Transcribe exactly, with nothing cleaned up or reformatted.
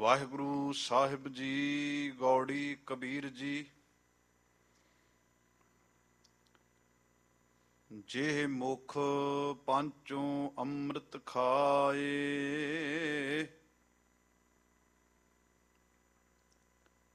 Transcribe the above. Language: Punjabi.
ਵਾਹਿਗੁਰੂ ਸਾਹਿਬ ਜੀ। ਗੌੜੀ ਕਬੀਰ ਜੀ। ਜੇ ਮੁਖ ਪੰਚੋਂ ਅੰਮ੍ਰਿਤ ਖਾਏ,